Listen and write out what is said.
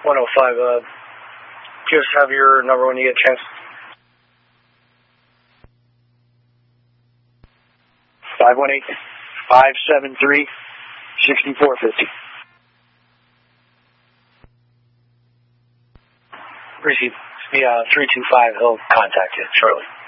105. Just have your number when you get a chance. 518-573-6450. Receive. Yeah, 325. He'll contact you shortly.